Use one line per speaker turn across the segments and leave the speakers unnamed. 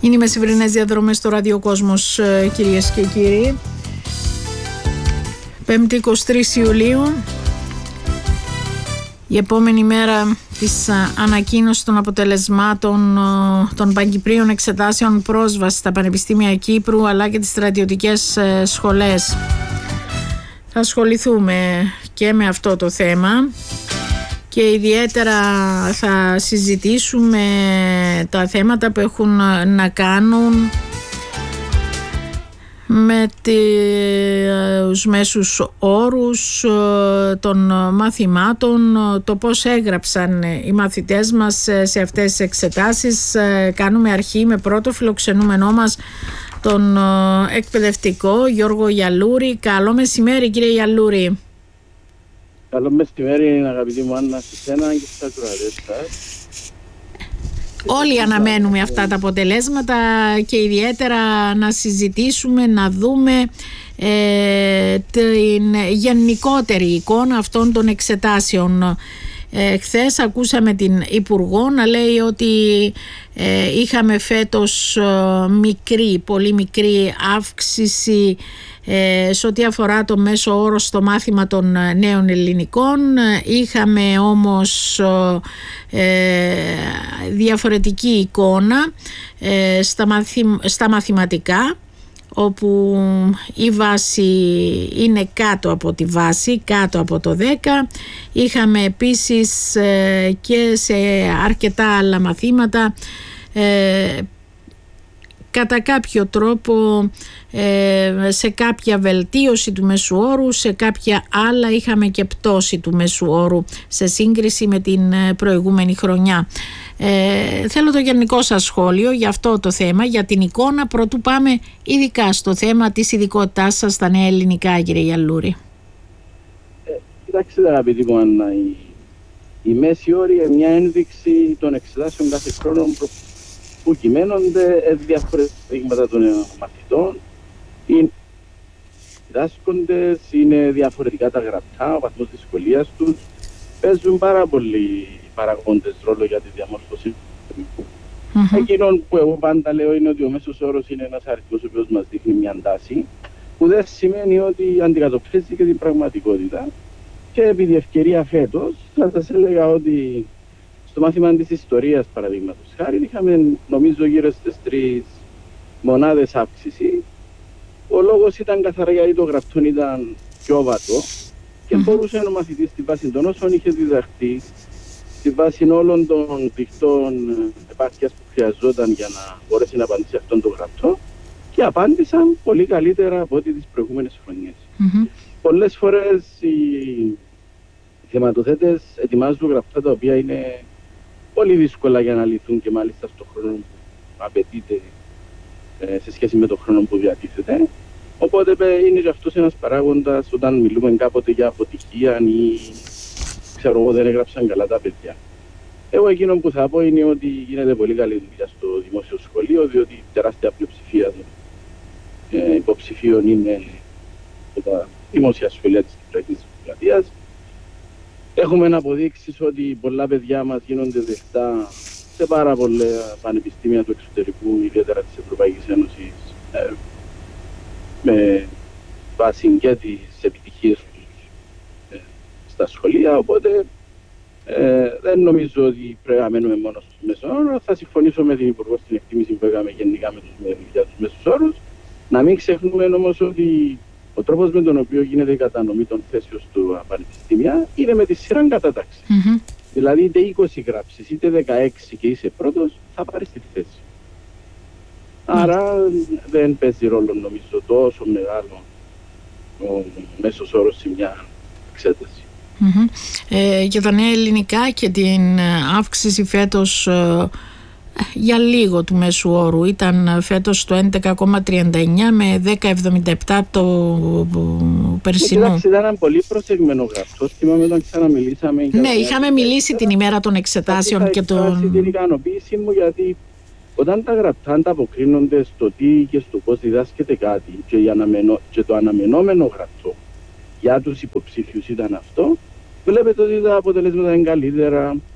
Είναι οι μεσημβρινές διαδρομές στο Ραδιοκόσμος, κυρίες και κύριοι. 5η 23 Ιουλίου, η επόμενη μέρα της ανακοίνωσης των αποτελεσμάτων των παγκυπρίων εξετάσεων πρόσβαση στα Πανεπιστήμια Κύπρου αλλά και τις στρατιωτικές σχολές. Θα ασχοληθούμε και με αυτό το θέμα και ιδιαίτερα θα συζητήσουμε τα θέματα που έχουν να κάνουν με τους μέσους όρους των μαθημάτων, το πώς έγραψαν οι μαθητές μας σε αυτές τις εξετάσεις. Κάνουμε αρχή με πρώτο φιλοξενούμενό μας τον εκπαιδευτικό Γιώργο Γιαλούρη. Καλό μεσημέρι, κύριε Γιαλούρη.
Καλό μεσημέρι, αγαπητή μου Άννα, σε σένα και στις ακροατές σας.
Όλοι αναμένουμε αυτά τα αποτελέσματα και ιδιαίτερα να συζητήσουμε, να δούμε την γενικότερη εικόνα αυτών των εξετάσεων. Χθες ακούσαμε την Υπουργό να λέει ότι είχαμε φέτος πολύ μικρή αύξηση σε ό,τι αφορά το μέσο όρο στο μάθημα των νέων ελληνικών. Είχαμε όμως διαφορετική εικόνα στα μαθηματικά, όπου η βάση είναι κάτω από τη βάση, κάτω από το 10. Είχαμε επίσης και σε αρκετά άλλα μαθήματα κατά κάποιο τρόπο σε κάποια βελτίωση του μέσου όρου, σε κάποια άλλα είχαμε και πτώση του μέσου όρου σε σύγκριση με την προηγούμενη χρονιά. Θέλω το γενικό σας σχόλιο για αυτό το θέμα, για την εικόνα, πρωτού πάμε ειδικά στο θέμα της ειδικότητάς σας στα νέα ελληνικά, κύριε Γιαλούρη.
Κοιτάξτε, αγαπητοί μου Άννα, η μέση όρη είναι μια ένδειξη των εξετάσεων κάθε χρόνο που κυμαίνονται διάφορες δείγματα των μαθητών, είναι διδάσκοντες, είναι διαφορετικά τα γραπτά, ο βαθμός δυσκολίας τους, παίζουν πάρα πολλοί παραγόντες ρόλο για τη διαμόρφωση. Εκείνο που εγώ πάντα λέω είναι ότι ο μέσος όρος είναι ένας αριθμός ο οποίος μας δείχνει μια τάση, που δεν σημαίνει ότι αντικατοπτρίζει και την πραγματικότητα. Και επί τη ευκαιρία φέτος, θα σας έλεγα ότι στο μάθημα της ιστορίας, παραδείγματος χάρη, είχαμε νομίζω γύρω στις 3 μονάδες αύξηση. Ο λόγος ήταν καθαρά γιατί το γραπτόν ήταν πιο βατό και μπορούσε ο μαθητής στη βάση των όσων είχε διδαχθεί, στη βάση όλων των δικτών επάρκειας που χρειαζόταν για να μπορέσει να απαντήσει αυτόν το γραπτό, και απάντησαν πολύ καλύτερα από ό,τι τις προηγούμενες χρονιές. Πολλές φορές οι θεματοθέτες ετοιμάζουν γραπτά τα οποία είναι πολύ δύσκολα για να λυθούν και μάλιστα στον χρόνο που απαιτείται σε σχέση με τον χρόνο που διατίθεται. Οπότε είναι και αυτός ένας παράγοντας όταν μιλούμε κάποτε για αποτυχία ή ξέρω εγώ δεν έγραψαν καλά τα παιδιά. Εγώ εκείνο που θα πω είναι ότι γίνεται πολύ καλή δουλειά στο δημόσιο σχολείο, διότι η τεράστια πλειοψηφία των υποψηφίων είναι από τα δημόσια σχολεία της Κυπριακής Δημοκρατίας. Έχουμε αποδείξεις ότι πολλά παιδιά μας γίνονται δεκτά σε πάρα πολλά πανεπιστήμια του εξωτερικού, ιδιαίτερα της Ευρωπαϊκής Ένωσης, με βάση και τις επιτυχίες τους στα σχολεία. Οπότε δεν νομίζω ότι πρέπει να μένουμε μόνο στους μέσους όρους. Θα συμφωνήσω με την Υπουργό στην εκτίμηση που έκαμε γενικά για τους μέσους όρους. Να μην ξεχνούμε όμως ότι ο τρόπος με τον οποίο γίνεται η κατανομή των θέσεων του πανεπιστήμια είναι με τη σειρά κατάταξη. Δηλαδή είτε 20 γράψεις είτε 16 και είσαι πρώτος, θα πάρεις τη θέση. Άρα δεν παίζει ρόλο νομίζω τόσο μεγάλο ο μέσος όρος σε μια εξέταση.
Για τα νέα ελληνικά και την αύξηση φέτος για λίγο του μέσου όρου, ήταν φέτος το 11,39 με 10,77 το περσινό.
Κοιτάξτε, ήταν ένα πολύ προσεγμένο γραφτό. Θυμάμαι όταν ξαναμιλήσαμε.
Ναι, είχαμε μιλήσει την ημέρα των εξετάσεων και των...
την ικανοποίηση μου, γιατί όταν τα γραπτά ανταποκρίνονται στο τι και στο πώς διδάσκεται κάτι και το αναμενόμενο γραπτό για τους υποψήφιους ήταν αυτό, βλέπετε ότι τα αποτελέσματα είναι καλύτερα,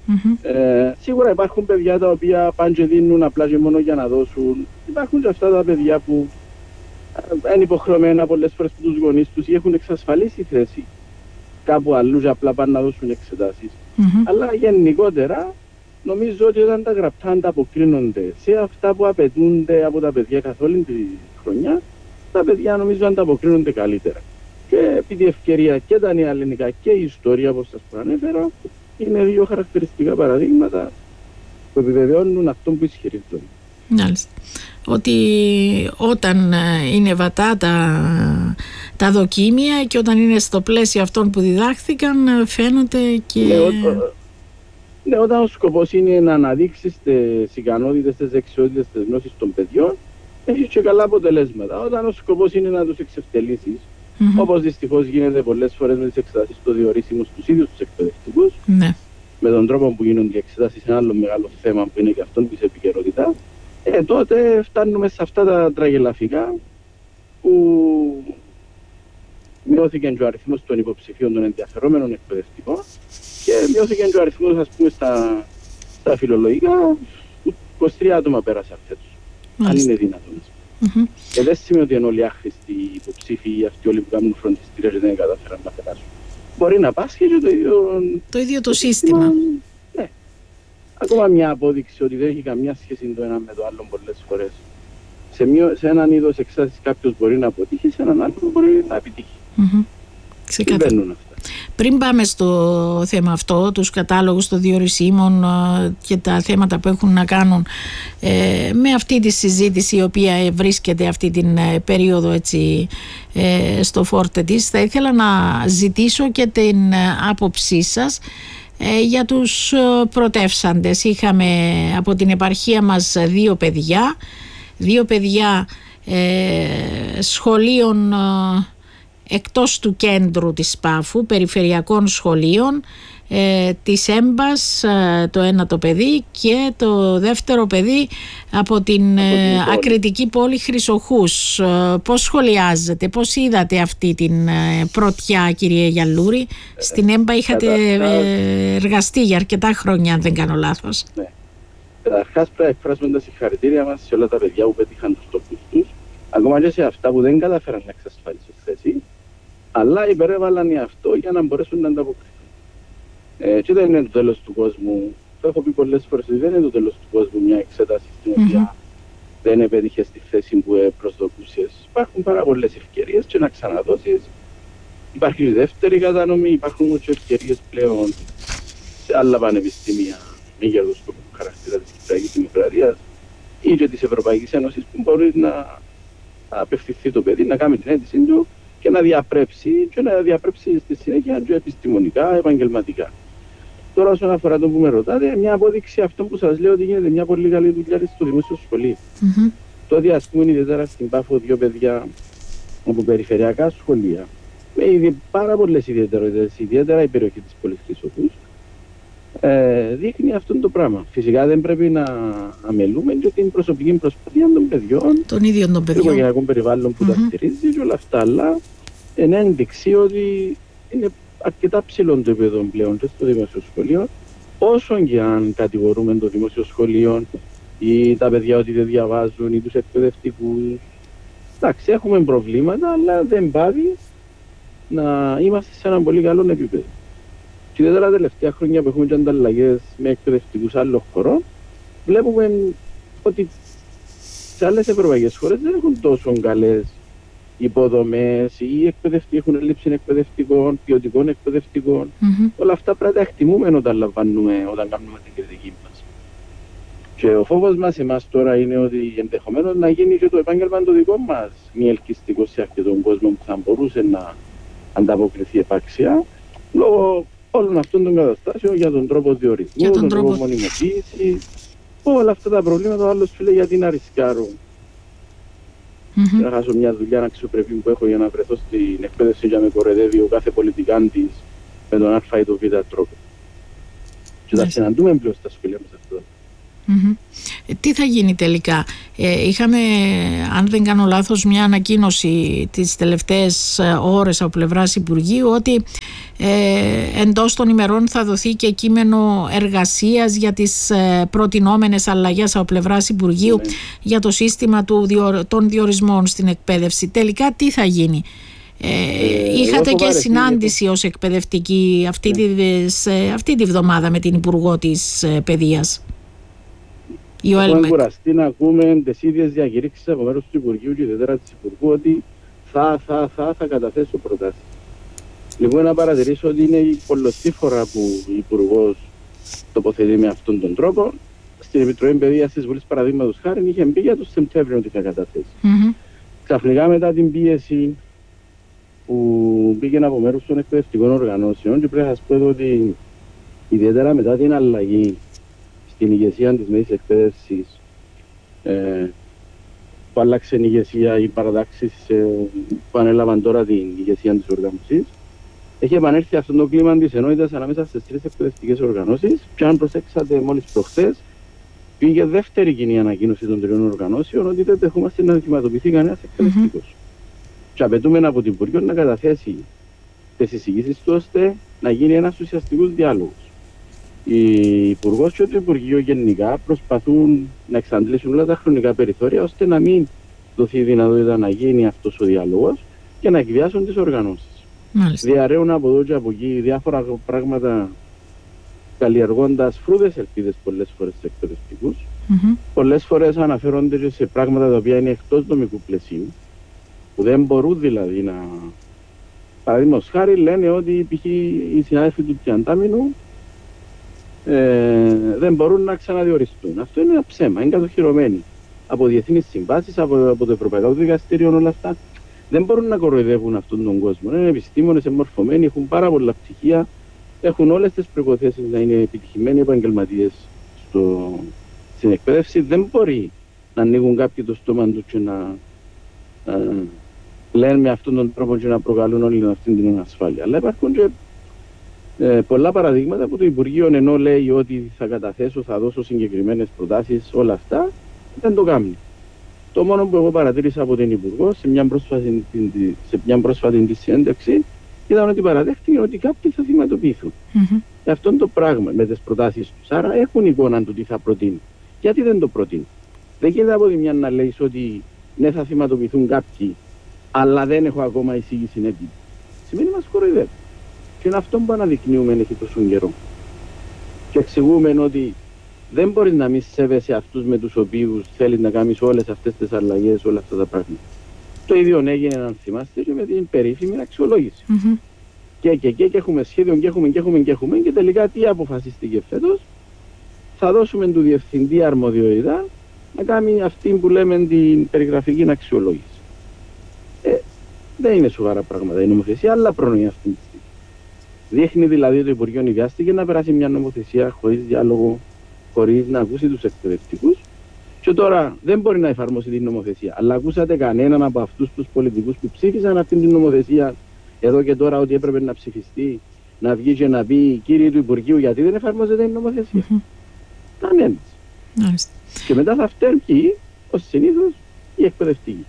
Σίγουρα υπάρχουν παιδιά τα οποία πάνε και δίνουν απλά και μόνο για να δώσουν. Υπάρχουν και αυτά τα παιδιά που είναι υποχρεωμένα πολλές φορές από τους γονείς τους ή έχουν εξασφαλίσει θέση κάπου αλλού και απλά πάνε να δώσουν εξετάσεις. Αλλά γενικότερα νομίζω ότι όταν τα γραπτά ανταποκρίνονται σε αυτά που απαιτούνται από τα παιδιά καθ' όλη τη χρονιά, τα παιδιά νομίζω ανταποκρίνονται καλύτερα. Και επειδή ευκαιρία και τα νέα ελληνικά και η ιστορία, όπως σας προανέφερα, είναι δύο χαρακτηριστικά παραδείγματα που επιβεβαιώνουν αυτό που ισχυρίζονται.
Μάλιστα. Ότι όταν είναι βατά τα δοκίμια και όταν είναι στο πλαίσιο αυτών που διδάχθηκαν φαίνονται και...
Ναι, όταν ο σκοπός είναι να αναδείξεις τις ικανότητες, τις δεξιότητες, τις γνώσεις των παιδιών, έχεις και καλά αποτελέσματα. Όταν ο σκοπός είναι να τους εξευτελίσεις, όπως δυστυχώς γίνεται πολλές φορές με τις εξετάσεις στο διορίσιμο στους ίδιους τους εκπαιδευτικούς, με τον τρόπο που γίνονται οι εξετάσεις, ένα άλλο μεγάλο θέμα που είναι και αυτό της επικαιρότητας, τότε φτάνουμε σε αυτά τα τραγελαφικά που μειώθηκε και ο αριθμός των υποψηφίων των ενδιαφερόμενων εκπαιδευτικών και μειώθηκε και ο αριθμός, ας πούμε, στα φιλολογικά, 23 άτομα πέρασε φέτος, αν είναι δυνατόν. Και δεν σημαίνει ότι είναι όλοι άχρηστοι υποψήφοι ή αυτοί όλοι που κάνουν φροντιστήρια και δεν καταφέραν να περάσουν. Μπορεί να πάσχει και
το ίδιο το σύστημα.
Ναι. Ακόμα μια απόδειξη ότι δεν έχει καμιά σχέση το ένα με το άλλο πολλές φορές. Σε έναν είδος εξετάσεις κάποιος μπορεί να αποτύχει, σε έναν άλλο μπορεί να επιτύχει. Συμβαίνουν αυτά.
Πριν πάμε στο θέμα αυτό, τους κατάλογους των διορισίμων και τα θέματα που έχουν να κάνουν με αυτή τη συζήτηση η οποία βρίσκεται αυτή την περίοδο έτσι, στο φόρτε της, θα ήθελα να ζητήσω και την άποψή σας για τους πρωτεύσαντες. Είχαμε από την επαρχία μας δύο παιδιά σχολείων εκτός του κέντρου της Πάφου, περιφερειακών σχολείων, της Έμπας, το ένα το παιδί, και το δεύτερο παιδί από την ακριτική πόλη Χρυσοχούς. Πώς σχολιάζετε, πώς είδατε αυτή την πρωτιά, κύριε Γιαλούρη? Στην Έμπα είχατε εργαστεί για αρκετά χρόνια, αν δεν κάνω λάθος.
Ναι. Καταρχάς πρέπει να εκφράσουμε τα συγχαρητήρια μας σε όλα τα παιδιά που πέτυχαν τους τόπους τους, ακόμα και σε αυτά που δεν καταφέραν να εξασφαλίσουν θέση, αλλά υπερέβαλαν αυτό για να μπορέσουν να ανταποκριθούν. Και δεν είναι το τέλος του κόσμου. Το έχω πει πολλές φορές ότι δεν είναι το τέλος του κόσμου μια εξέταση στην οποία δεν επέτυχε στη θέση που προσδοκούσες. Υπάρχουν πάρα πολλές ευκαιρίες και να ξαναδώσεις. Υπάρχει η δεύτερη κατανομή, υπάρχουν και ευκαιρίες πλέον σε άλλα πανεπιστήμια μη κερδοσκοπικού χαρακτήρα της Κυπριακής Δημοκρατίας ή και της Ευρωπαϊκής Ένωσης που μπορεί να απευθυνθεί το παιδί, να κάνει την αίτησή του και να διαπρέψει στη συνέχεια και επιστημονικά, επαγγελματικά. Τώρα, όσον αφορά το που με ρωτάτε, μια απόδειξη αυτό που σας λέω ότι γίνεται μια πολύ καλή δουλειά στο δημόσιο σχολείο. Τότε, ας πούμε, ιδιαίτερα στην Πάφο, δύο παιδιά από περιφερειακά σχολεία, με πάρα πολλές ιδιαιτερότητες, ιδιαίτερα η περιοχή της πόλης Χρυσοχούς, δείχνει αυτό το πράγμα. Φυσικά δεν πρέπει να αμελούμε και την προσωπική προσπάθεια των παιδιών,
των ίδιων των παιδιών,
το οικογενειακό περιβάλλον που τα στηρίζει και όλα αυτά, αλλά είναι ένδειξη ότι είναι αρκετά ψηλό το επίπεδο πλέον και στο δημόσιο σχολείο, όσο και αν κατηγορούμε το δημόσιο σχολείο ή τα παιδιά ότι δεν διαβάζουν ή τους εκπαιδευτικούς. Εντάξει, έχουμε προβλήματα, αλλά δεν πάβει να είμαστε σε ένα πολύ καλό επίπεδο. Και ιδιαίτερα τα τελευταία χρόνια που έχουμε και ανταλλαγές με εκπαιδευτικούς άλλων χωρών, βλέπουμε ότι σε άλλες ευρωπαϊκές χώρες δεν έχουν τόσο καλές υποδομές, οι εκπαιδευτικοί έχουν έλλειψη εκπαιδευτικών, ποιοτικών εκπαιδευτικών. Όλα αυτά πρέπει να τα εκτιμούμε όταν κάνουμε την κριτική μας. Και ο φόβος μας εμάς τώρα είναι ότι ενδεχομένως να γίνει και το επάγγελμα το δικό μας μη ελκυστικό σε αρκετόν κόσμο που θα μπορούσε να ανταποκριθεί επάξια, λόγω όλων αυτών των καταστάσεων για τον τρόπο διορισμού, τον τρόπο μονιμοποίησης, όλα αυτά τα προβλήματα. Ο άλλος σου λέει γιατί να ρισκάρω. Να χάσω μια δουλειά αξιοπρεπή που έχω για να βρεθώ στην εκπαίδευση για να με κοροϊδεύει ο κάθε πολιτικάντης με τον Α ή τον Β τρόπο. Και θα συναντούμε πλέον στα σχολεία μας αυτό.
Τι θα γίνει τελικά? Είχαμε, αν δεν κάνω λάθος, μια ανακοίνωση τις τελευταίες ώρες από πλευράς Υπουργείου ότι εντός των ημερών θα δοθεί και κείμενο εργασίας για τις προτινόμενες αλλαγές από πλευράς Υπουργείου για το σύστημα των διορισμών στην εκπαίδευση. Τελικά τι θα γίνει? Είχατε και συνάντηση ως εκπαιδευτική αυτή τη βδομάδα με την Υπουργό της Παιδείας.
Έχουμε κουραστεί να ακούμε τις ίδιες διακηρύξεις από μέρους του Υπουργείου και ιδιαίτερα της Υπουργού ότι θα καταθέσω προτάσεις. Λοιπόν, να παρατηρήσω ότι είναι η πολλωστή φορά που ο Υπουργός τοποθετεί με αυτόν τον τρόπο. Στην Επιτροπή Παιδείας της Βουλής, παραδείγματος χάρη, είχε μπει για το Σεπτέμβριο ότι θα καταθέσει. Ξαφνικά, μετά την πίεση που πήγαινε από μέρους των εκπαιδευτικών οργανώσεων, και πρέπει να σας πω ότι ιδιαίτερα μετά την αλλαγή στην ηγεσία της μέσης εκπαίδευσης, που άλλαξε η ηγεσία, οι παρατάξεις που ανέλαβαν τώρα την ηγεσία της οργάνωσης, έχει επανέλθει αυτό το κλίμα της ενότητας ανάμεσα στις τρεις εκπαιδευτικές οργανώσεις. Και αν προσέξατε, μόλις προχθές πήγε δεύτερη κοινή ανακοίνωση των τριών οργανώσεων ότι δεν δεχόμαστε να θυματοποιηθεί κανένας εκπαιδευτικός. Και απαιτούμε από την Υπουργείο να καταθέσει τις εισηγήσεις του ώστε να γίνει ένας ουσιαστικός διάλογος. Οι Υπουργός και το Υπουργείο γενικά προσπαθούν να εξαντλήσουν όλα τα χρονικά περιθώρια ώστε να μην δοθεί η δυνατότητα να γίνει αυτός ο διάλογος και να εκβιάσουν τις οργανώσεις. Διαρρέουν από εδώ και από εκεί διάφορα πράγματα, καλλιεργώντας φρούδες ελπίδες πολλές φορές στους εκπαιδευτικούς. Πολλές φορές αναφέρονται και σε πράγματα τα οποία είναι εκτός νομικού πλαισίου, που δεν μπορούν δηλαδή να. Παραδείγματος χάρη, λένε ότι π.χ. οι συνάδελφοι του Τριαντάμινου δεν μπορούν να ξαναδιοριστούν. Αυτό είναι ένα ψέμα, είναι κατοχυρωμένοι από διεθνείς συμβάσεις, από το Ευρωπαϊκό Δικαστήριο, όλα αυτά. Δεν μπορούν να κοροϊδεύουν αυτόν τον κόσμο. Είναι επιστήμονες, εμμορφωμένοι, έχουν πάρα πολλά πτυχία, έχουν όλες τις προϋποθέσεις να είναι επιτυχημένοι επαγγελματίες στην εκπαίδευση. Δεν μπορεί να ανοίγουν κάποιοι το στόμα του και να λένε με αυτόν τον τρόπο και να προκαλούν όλη αυτή την ασφάλεια. Αλλά υπάρχουν και πολλά παραδείγματα που το Υπουργείο, ενώ λέει ότι θα καταθέσω, θα δώσω συγκεκριμένες προτάσεις, όλα αυτά, δεν το κάνει. Το μόνο που εγώ παρατήρησα από την Υπουργό σε μια πρόσφατη της συνέντευξη ήταν ότι παραδέχτηκε ότι κάποιοι θα θυματοποιηθούν. Και αυτό το πράγμα με τις προτάσεις τους. Άρα έχουν εικόνα του τι θα προτείνει. Γιατί δεν το προτείνει? Δεν γίνεται από τη μια να λέει ότι ναι, θα θυματοποιηθούν κάποιοι, αλλά δεν έχω ακόμα εισήγηση έτοιμη. Σημαίνει μας κοροϊδεύει. Και είναι αυτό που αναδεικνύουμε έχει τόσο καιρό. Και εξηγούμε ότι δεν μπορείς να μην σέβεσαι αυτούς με τους οποίους θέλεις να κάνεις όλες αυτές τις αλλαγές, όλα αυτά τα πράγματα. Το ίδιο έγινε, αν θυμάστε, και με την περίφημη αξιολόγηση. Και έχουμε σχέδιο και έχουμε και τελικά τι αποφασίστηκε φέτος? Θα δώσουμε του διευθυντή αρμοδιότητα να κάνει αυτή που λέμε την περιγραφική αξιολόγηση. Δεν είναι σοβαρά πράγματα η νομοθεσία, αλλά προνοεί αυτή τη στιγμή. Δείχνει δηλαδή το Υπουργείο νοιδιάστηκε να περάσει μια νομοθεσία χωρίς διάλογο, χωρίς να ακούσει τους εκπαιδευτικούς, και τώρα δεν μπορεί να εφαρμόσει την νομοθεσία. Αλλά ακούσατε κανέναν από αυτούς τους πολιτικούς που ψήφισαν αυτή την νομοθεσία εδώ και τώρα ότι έπρεπε να ψηφιστεί, να βγει και να πει κύριοι του Υπουργείου γιατί δεν εφαρμόζεται η νομοθεσία? Κανένας. Και μετά θα φταίνουν ποιοι, ως συνήθως, οι εκπαιδευτικοί.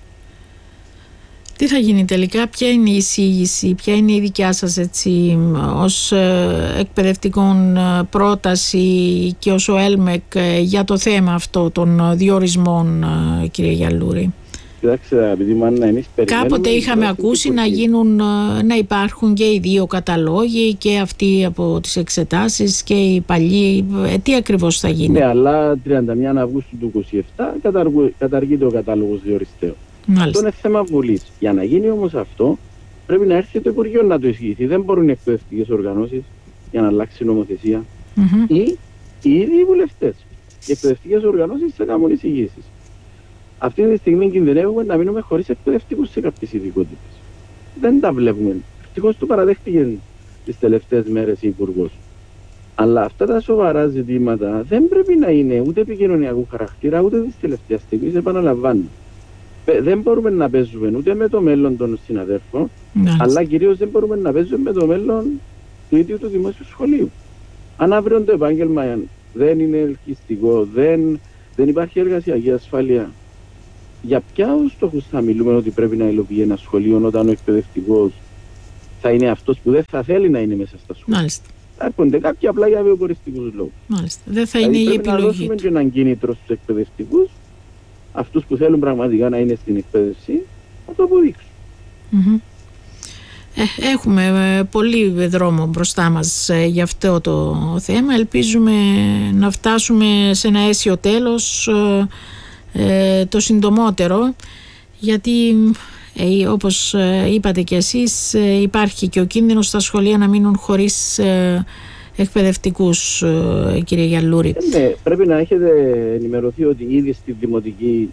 Τι θα γίνει τελικά, ποια είναι η εισήγηση, ποια είναι η δικιά σας ως εκπαιδευτικών πρόταση και ως ο ΕΛΜΕΚ για το θέμα αυτό των διορισμών, κύριε Γιαλούρη?
Κοιτάξτε, επειδή εμείς
κάποτε είχαμε ακούσει να υπάρχουν και οι δύο καταλόγοι, και αυτοί από τις εξετάσεις και οι παλιοί. Τι ακριβώς θα γίνει?
Ναι, αλλά 31 Αυγούστου του 2027 καταργείται ο κατάλογος διοριστέων. Αυτό είναι θέμα Βουλής. Για να γίνει όμως αυτό, πρέπει να έρθει το Υπουργείο να το εισηγηθεί. Δεν μπορούν οι εκπαιδευτικές οργανώσεις για να αλλάξει η νομοθεσία ή οι ίδιοι οι βουλευτές. Οι εκπαιδευτικές οργανώσεις θα κάνουν εισηγήσεις. Αυτή τη στιγμή κινδυνεύουμε να μείνουμε χωρίς εκπαιδευτικούς σε κάποιες ειδικότητες. Δεν τα βλέπουμε. Ευτυχώς το παραδέχτηκε τις τελευταίες μέρες η Υπουργός. Αλλά αυτά τα σοβαρά ζητήματα δεν πρέπει να είναι ούτε επικοινωνιακού χαρακτήρα, ούτε της τελευταίας στιγμής. Επαναλαμβάνω. Δεν μπορούμε να παίζουμε ούτε με το μέλλον των συναδέλφων, αλλά κυρίως δεν μπορούμε να παίζουμε με το μέλλον του ίδιου του δημόσιου σχολείου. Αν αύριο το επάγγελμα δεν είναι ελκυστικό, δεν υπάρχει εργασιακή ασφάλεια. Για ποιους στόχους θα μιλούμε ότι πρέπει να υλοποιεί ένα σχολείο όταν ο εκπαιδευτικός θα είναι αυτός που δεν θα θέλει να είναι μέσα στα σχολεία?
Μάλιστα.
Θα έρχονται κάποιοι απλά για βιοποριστικούς λόγους.
Μάλιστα. Δεν θα είναι η επιλογή.
Πρέπει να δώσουμε και έναν κίνητρο στους εκπαιδευτικούς, αυτούς που θέλουν πραγματικά να είναι στην εκπαίδευση, να το αποδείξουν.
Έχουμε πολύ δρόμο μπροστά μας για αυτό το θέμα. Ελπίζουμε να φτάσουμε σε ένα αίσιο τέλος το συντομότερο, γιατί όπως είπατε και εσείς, υπάρχει και ο κίνδυνος στα σχολεία να μείνουν χωρίς εκπαιδευτικούς, κύριε Γιαλούρη.
Ναι, πρέπει να έχετε ενημερωθεί ότι ήδη στη δημοτική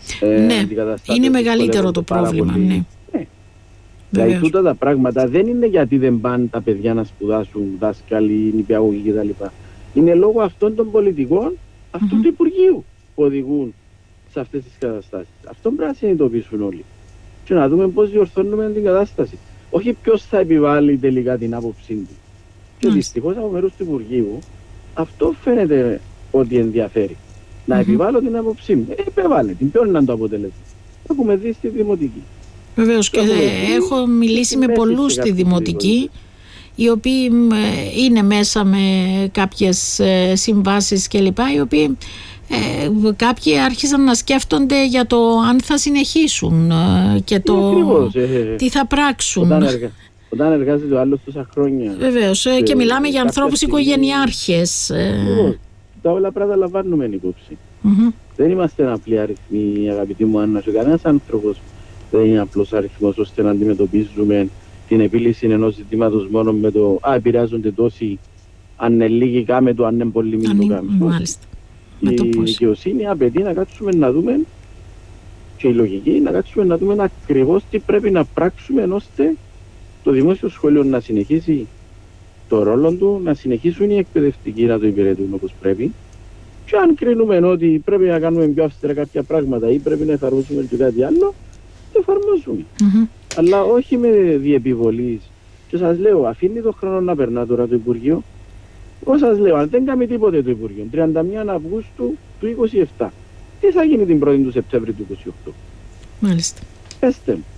είναι μεγαλύτερο το πρόβλημα. Ναι.
Δηλαδή τούτα τα πράγματα δεν είναι γιατί δεν πάνε τα παιδιά να σπουδάσουν, δάσκαλοι, νηπιαγωγοί κτλ. Είναι λόγω αυτών των πολιτικών αυτού του Υπουργείου που οδηγούν σε αυτές τις καταστάσεις. Αυτό πρέπει να συνειδητοποιήσουν όλοι. Και να δούμε πώς διορθώνουμε την κατάσταση. Όχι ποιος θα επιβάλλει τελικά την άποψή του. Και δυστυχώς από μέρους του Υπουργείου αυτό φαίνεται ότι ενδιαφέρει. Να επιβάλλω την άποψή μου. Επεβάλλε την. Ποιο είναι το αποτέλεσμα? Έχουμε δει στη δημοτική.
Βεβαίως, και έχω μιλήσει με πολλούς στη δημοτική, οι οποίοι είναι μέσα με κάποιες συμβάσεις κλπ, οι οποίοι κάποιοι άρχισαν να σκέφτονται για το αν θα συνεχίσουν και το τι θα πράξουν.
Όταν εργάζεται ο άλλος τόσα χρόνια.
Βεβαίως, και μιλάμε για ανθρώπους οικογενειάρχες.
Τα όλα πράγματα λαμβάνουμε υπόψη. Δεν είμαστε απλοί αριθμοί, αγαπητοί μου Άννα, και κανένας άνθρωπος δεν είναι απλός αριθμός ώστε να αντιμετωπίζουμε την επίλυση ενός ζητήματος μόνο με το επηρεάζονται τόσοι, αν είναι λίγοι κάμε το, αν είναι πολλοί μην το κάνουμε. Η δικαιοσύνη απαιτεί να κάτσουμε να δούμε, και η λογική να κάτσουμε να δούμε ακριβώς τι πρέπει να πράξουμε ώστε το δημόσιο σχολείο να συνεχίσει το ρόλο του, να συνεχίσουν οι εκπαιδευτικοί να το υπηρετούν όπως πρέπει, και αν κρίνουμε ότι πρέπει να κάνουμε πιο αυστηρά κάποια πράγματα ή πρέπει να εφαρμόσουμε και κάτι άλλο, το εφαρμόζουμε. Αλλά όχι με διεπιβολής. Και σας λέω, αφήνει το χρόνο να περνά τώρα το Υπουργείο. Εγώ σας λέω, αν δεν κάνει τίποτε το Υπουργείο, 31 Αυγούστου του 2027, τι θα γίνει την 1η του Σεπτέμβρη του 2028?
Μάλιστα.
Πέστε μου.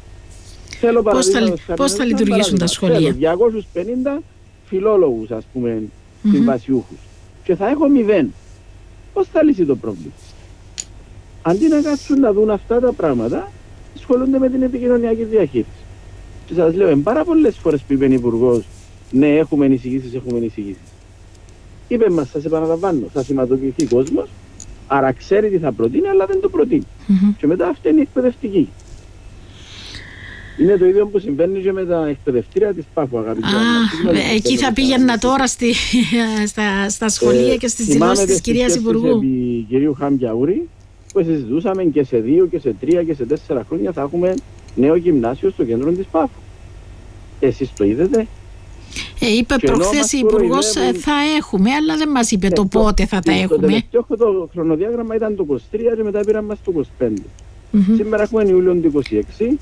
Πώς θα λειτουργήσουν τα σχολεία?
250 φιλόλογους, ας πούμε, συμβασιούχους. Και θα έχω 0. Πώς θα λύσει το πρόβλημα? Αντί να κάτσουν να δουν αυτά τα πράγματα, ασχολούνται με την επικοινωνιακή διαχείριση. Και σας λέω, πάρα πολλές φορές που είπε ο Υπουργός, ναι, έχουμε εισηγήσεις, έχουμε εισηγήσεις. Είπε μας, σας επαναλαμβάνω, θα σηματοποιηθεί κόσμος, άρα ξέρει τι θα προτείνει, αλλά δεν το προτείνει. Και μετά αυτή είναι η εκπαιδευτική. Είναι το ίδιο που συμβαίνει και με τα εκπαιδευτήρια της ΠΑΦΟ, αγαπητοί.
Εκεί θα πήγαινα τώρα στα σχολεία και στις δηλώσεις της κυρίας Υπουργού.
Επί κυρίου Χαμπιαούρη, που συζητούσαμε και σε 2 και σε 3 και σε 4 χρόνια θα έχουμε νέο γυμνάσιο στο κέντρο της ΠΑΦΟ. Εσείς το είδετε?
Είπε προχθές η Υπουργός θα έχουμε, αλλά δεν μας είπε το πότε θα τα έχουμε.
Το χρονοδιάγραμμα ήταν το 23 και μετά πήραμε μας το 25. Σήμερα έχουμε Ιούλιο του 26.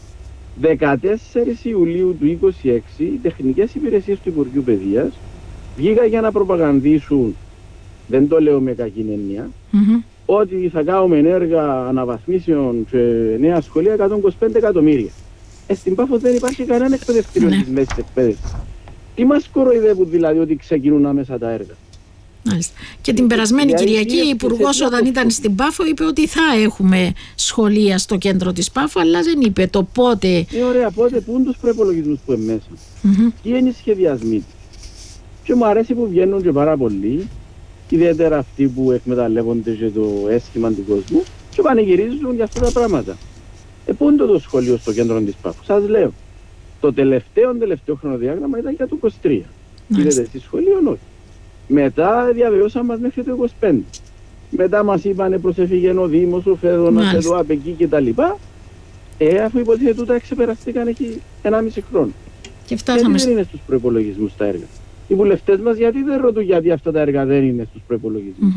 14 Ιουλίου του 26 οι τεχνικές υπηρεσίες του Υπουργείου Παιδείας βγήκαν για να προπαγανδίσουν, δεν το λέω με κακή έννοια, ότι θα κάνουμε έργα αναβαθμίσεων και νέα σχολεία 125 εκατομμύρια. Στην ΠΑΦΟ δεν υπάρχει κανένα εκπαιδευτήριο της μέσης εκπαίδευσης. Τι μας κοροϊδεύουν δηλαδή ότι ξεκινούν άμεσα τα έργα?
Μάλιστα. Και την περασμένη Κυριακή η Υπουργός όταν ήταν στην ΠΑΦΟ είπε ότι θα έχουμε σχολεία στο κέντρο της ΠΑΦΟ, αλλά δεν είπε το πότε.
Ωραία, πότε, πού είναι τους προϋπολογισμούς που είναι μέσα? Τι είναι οι σχεδιασμοί? Και μου αρέσει που βγαίνουν και πάρα πολλοί, ιδιαίτερα αυτοί που εκμεταλλεύονται και το αίσθημα του κόσμου και πανηγυρίζουν για αυτά τα πράγματα. Πού είναι το σχολείο στο κέντρο της ΠΑΦΟ? Σας λέω, το τελευταίο χρονοδιάγραμμα ήταν για το 23. Είδατε στη σχολείο? Όχι. Μετά διαβεβαιώσαν μας μέχρι το 25. Μετά μας είπανε προσέφυγε ο Δήμος, ο Φέδωνας, εδώ απ' εκεί κτλ. Αφού υποτίθεται τούτα ξεπεραστήκαν εκεί 1,5 χρόνο.
Και φτάσαμε.
Γιατί δεν είναι στους προϋπολογισμούς τα έργα? Οι βουλευτές μας γιατί δεν ρωτούν γιατί αυτά τα έργα δεν είναι στους προϋπολογισμούς?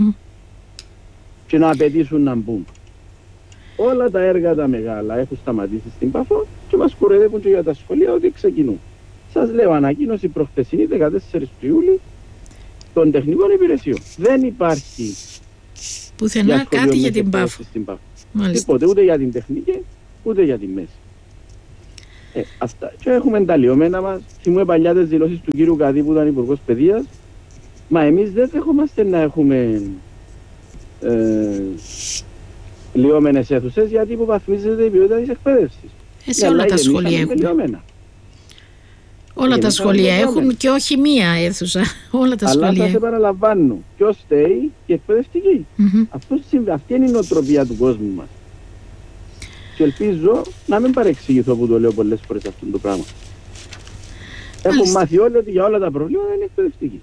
Και να απαιτήσουν να μπουν. Όλα τα έργα τα μεγάλα έχουν σταματήσει στην ΠΑΦΟ και μας κοροϊδεύουν και για τα σχολεία ότι ξεκινούν. Σας λέω, ανακοίνωση προχθεσινή 14 του Ιούλη των τεχνικών υπηρεσιών. Δεν υπάρχει
πουθενά κάτι για την Πάφο.
Τίποτε, ούτε για την τεχνική, ούτε για τη μέση. Αυτά. Και έχουμε τα λιωμένα μας. Θυμούμε παλιά τις δηλώσεις του κύριου Καδί που ήταν υπουργός παιδείας. Μα εμείς δεν δεχόμαστε να έχουμε λιώμενες αίθουσες, γιατί υποβαθμίζεται η ποιότητα της εκπαίδευσης.
Σε όλα τα σχολεία έχουν. Όλα τα σχολεία έχουν και όχι μία αίθουσα. Όλα τα σχολεία.
Αλλά σας επαναλαμβάνω, ποιος στέει η εκπαιδευτική. Αυτή είναι η νοοτροπία του κόσμου μας. Και ελπίζω να μην παρεξηγηθώ που το λέω πολλές φορές αυτό το πράγμα. Έχουν μάθει όλοι ότι για όλα τα προβλήματα είναι εκπαιδευτική.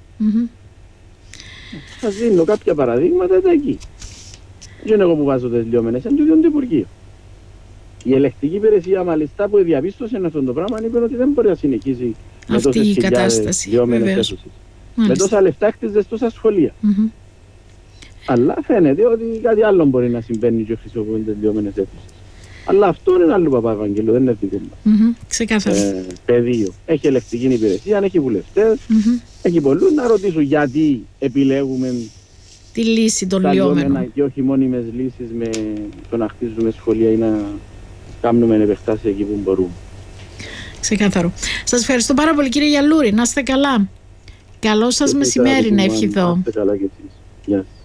Σας δίνω κάποια παραδείγματα εκεί. Δεν είναι εγώ που βάζω τις λιώμενες, είναι το ίδιο το Υπουργείο. Η ελεκτική υπηρεσία μάλιστα που διαπίστωσε αυτό το πράγμα είπε ότι δεν μπορεί να συνεχίσει με τόσες χιλιάδες λιώμενες αίθουσες. Με τόσα λεφτά έκτιζες τόσα σχολεία. Αλλά φαίνεται ότι κάτι άλλο μπορεί να συμβαίνει και χρησιμοποιούνται λιώμενες αίθουσες. Αλλά αυτό είναι ένα άλλο Παπα-Ευαγγέλιο, δεν είναι δικό μας.
Ξεκάθαρα.
Πεδίο. Έχει ελεκτική υπηρεσία, αν έχει βουλευτές, έχει πολλούς να ρωτήσουν γιατί επιλέγουμε
τη λύση των λιώμενων.
Και όχι μόνιμες λύσεις με το να χτίζουμε σχολεία ή να κάνουμε επεκτάσεις εκεί που μπορούμε.
Ξεκάθαρο. Σας ευχαριστώ πάρα πολύ κύριε Γιαλούρη. Να είστε καλά. Καλό σας μεσημέρι να ευχηθώ.
Να είστε καλά και εσείς. Γεια σας.